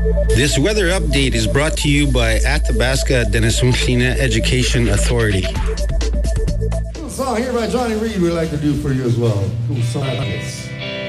This weather update is brought to you by Athabasca Denison Education Authority. A song here by Johnny Reed we'd like to do for you as well. Cool song like this.